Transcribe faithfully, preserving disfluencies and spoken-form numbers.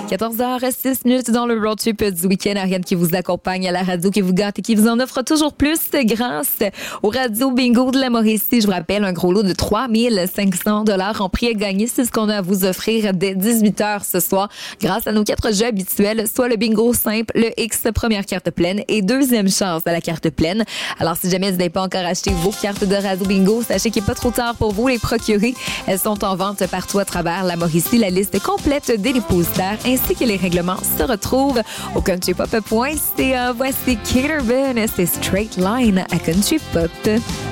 quatorze heures six minutes dans le road trip du week-end. Ariane qui vous accompagne à la radio, qui vous gâte et qui vous en offre toujours plus grâce au Radio Bingo de la Mauricie. Je vous rappelle, un gros lot de trois mille cinq cents dollars en prix à gagner. C'est ce qu'on a à vous offrir dès dix-huit heures ce soir grâce à nos quatre jeux habituels, soit le bingo simple, le X première carte pleine et deuxième chance à la carte pleine. Alors, si jamais vous n'avez pas encore acheté vos cartes de Radio Bingo, sachez qu'il n'est pas trop tard pour vous les procurer. Elles sont en vente partout à travers la Mauricie. La liste complète des dépositaires ainsi que les règlements se retrouvent au country pop point c a. Voici Kate Urban, c'est Straight Line à Country Pop.